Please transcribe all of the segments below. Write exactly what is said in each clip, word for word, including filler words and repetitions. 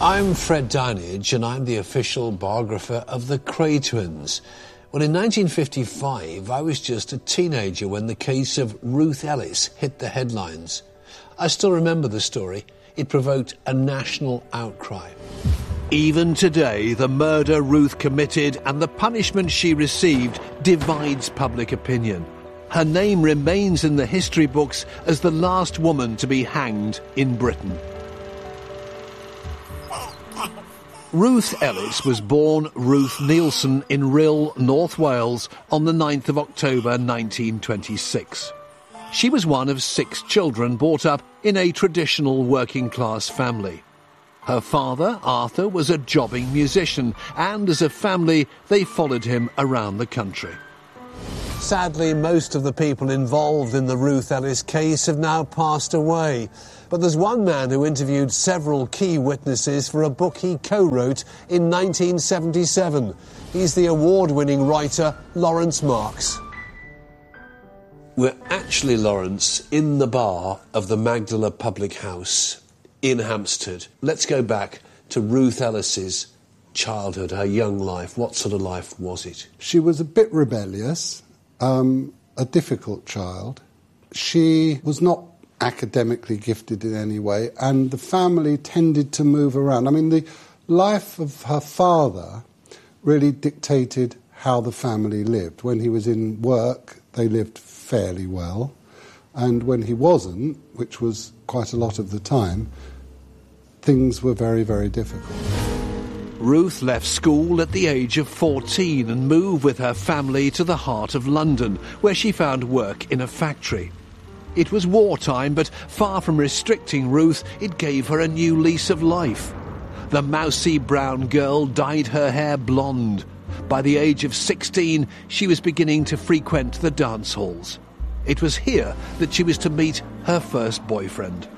I'm Fred Downage, and I'm the official biographer of the Kray twins. Well, in nineteen fifty-five, I was just a teenager when the case of Ruth Ellis hit the headlines. I still remember the story. It provoked a national outcry. Even today, the murder Ruth committed and the punishment she received divides public opinion. Her name remains in the history books as the last woman to be hanged in Britain. Ruth Ellis was born Ruth Neilson in Rhyl, North Wales, on the ninth of October nineteen twenty-six. She was one of six children brought up in a traditional working-class family. Her father, Arthur, was a jobbing musician, and as a family, they followed him around the country. Sadly, most of the people involved in the Ruth Ellis case have now passed away. But there's one man who interviewed several key witnesses for a book he co-wrote in nineteen seventy-seven. He's the award-winning writer Lawrence Marks. We're actually, Lawrence, in the bar of the Magdala Public House in Hampstead. Let's go back to Ruth Ellis's childhood, her young life. What sort of life was it? She was a bit rebellious, um, a difficult child. She was not academically gifted in any way, and the family tended to move around. I mean, the life of her father really dictated how the family lived. When he was in work, they lived fairly well, and when he wasn't, which was quite a lot of the time, things were very, very difficult. Ruth left school at the age of fourteen and moved with her family to the heart of London, where she found work in a factory. It was wartime, but far from restricting Ruth, it gave her a new lease of life. The mousy brown girl dyed her hair blonde. By the age of sixteen, she was beginning to frequent the dance halls. It was here that she was to meet her first boyfriend.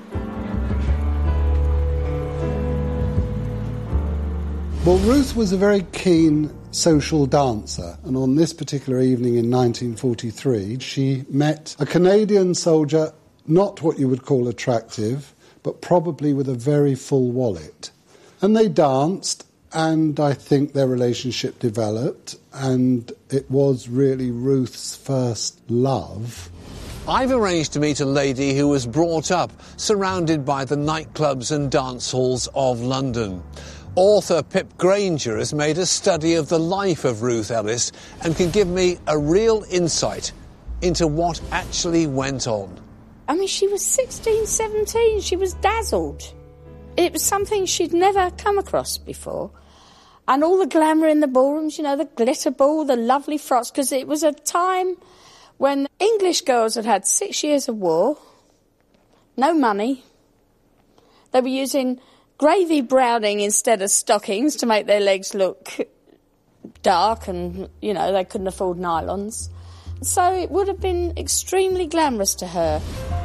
Well, Ruth was a very keen social dancer, and on this particular evening in nineteen forty-three, she met a Canadian soldier, not what you would call attractive, but probably with a very full wallet. And they danced, and I think their relationship developed, and it was really Ruth's first love. I've arranged to meet a lady who was brought up surrounded by the nightclubs and dance halls of London. Author Pip Granger has made a study of the life of Ruth Ellis and can give me a real insight into what actually went on. I mean, she was sixteen, seventeen. She was dazzled. It was something she'd never come across before. And all the glamour in the ballrooms, you know, the glitter ball, the lovely frocks, because it was a time when English girls had had six years of war, no money. They were using gravy browning instead of stockings to make their legs look dark, and, you know, they couldn't afford nylons. So it would have been extremely glamorous to her.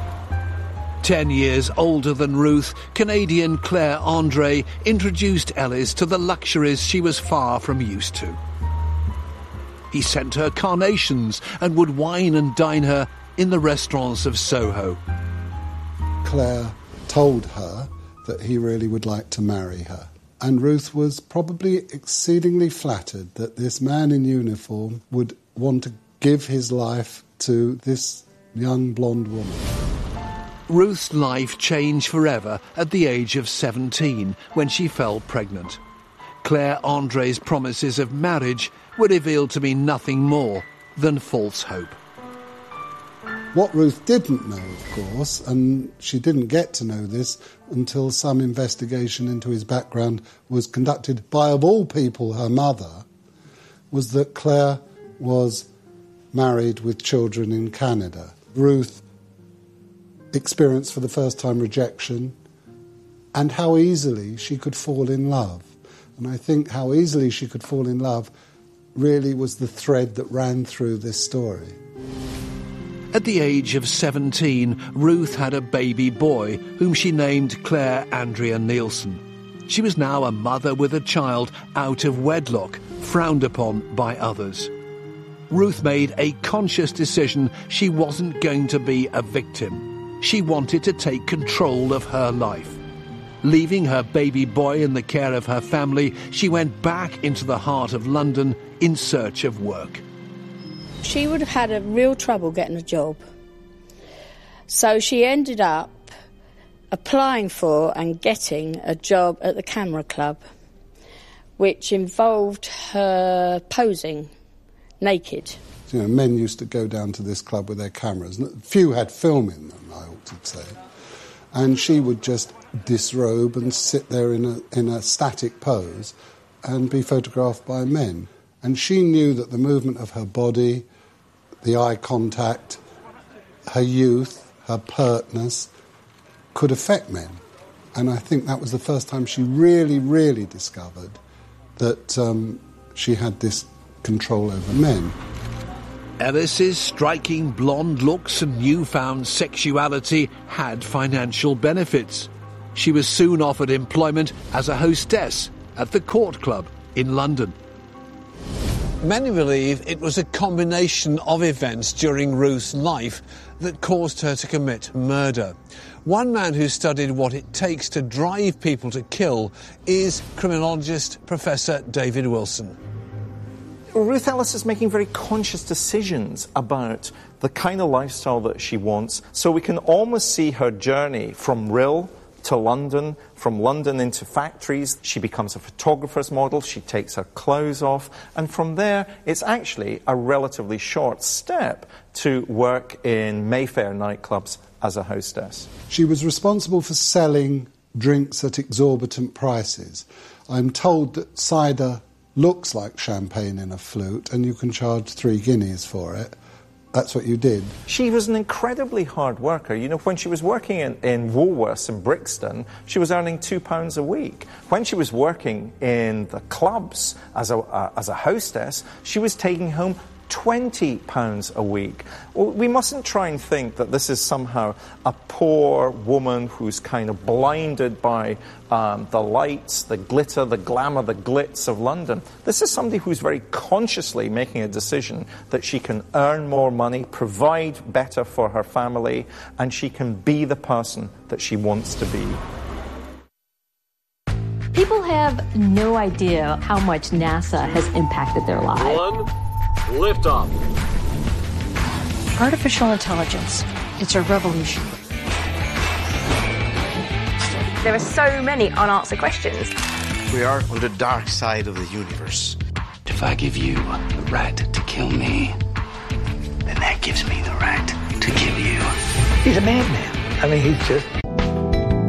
Ten years older than Ruth, Canadian Claire Andre introduced Ellis to the luxuries she was far from used to. He sent her carnations and would wine and dine her in the restaurants of Soho. Claire told her that he really would like to marry her. And Ruth was probably exceedingly flattered that this man in uniform would want to give his life to this young blonde woman. Ruth's life changed forever at the age of seventeen when she fell pregnant. Claire Andre's promises of marriage were revealed to be nothing more than false hope. What Ruth didn't know, of course, and she didn't get to know this until some investigation into his background was conducted by, of all people, her mother, was that Claire was married with children in Canada. Ruth experienced for the first time rejection, and how easily she could fall in love. And I think how easily she could fall in love really was the thread that ran through this story. At the age of seventeen, Ruth had a baby boy whom she named Claire Andrea Neilson. She was now a mother with a child out of wedlock, frowned upon by others. Ruth made a conscious decision she wasn't going to be a victim. She wanted to take control of her life. Leaving her baby boy in the care of her family, she went back into the heart of London in search of work. She would have had a real trouble getting a job. So she ended up applying for and getting a job at the Camera Club, which involved her posing naked. You know, men used to go down to this club with their cameras. Few had film in them, I ought to say. And she would just disrobe and sit there in a, in a static pose and be photographed by men. And she knew that the movement of her body, the eye contact, her youth, her pertness, could affect men. And I think that was the first time she really, really discovered that um, she had this control over men. Ellis's striking blonde looks and newfound sexuality had financial benefits. She was soon offered employment as a hostess at the Court Club in London. Many believe it was a combination of events during Ruth's life that caused her to commit murder. One man who studied what it takes to drive people to kill is criminologist Professor David Wilson. Ruth Ellis is making very conscious decisions about the kind of lifestyle that she wants. So we can almost see her journey from Rhyl to London, from London into factories. She becomes a photographer's model, she takes her clothes off, and from there it's actually a relatively short step to work in Mayfair nightclubs as a hostess. She was responsible for selling drinks at exorbitant prices. I'm told that cider looks like champagne in a flute and you can charge three guineas for it. That's what you did. She was an incredibly hard worker. You know, when she was working in, in Woolworths in Brixton, she was earning two pounds a week. When she was working in the clubs as a, uh, as a hostess, she was taking home twenty pounds a week. Well, we mustn't try and think that this is somehow a poor woman who's kind of blinded by um, the lights, the glitter, the glamour, the glitz of London. This is somebody who's very consciously making a decision that she can earn more money, provide better for her family, and she can be the person that she wants to be. People have no idea how much NASA has impacted their lives. One. Liftoff. Artificial intelligence. It's a revolution. There are so many unanswered questions. We are on the dark side of the universe. If I give you the right to kill me, then that gives me the right to kill you. He's a madman. I mean, he's just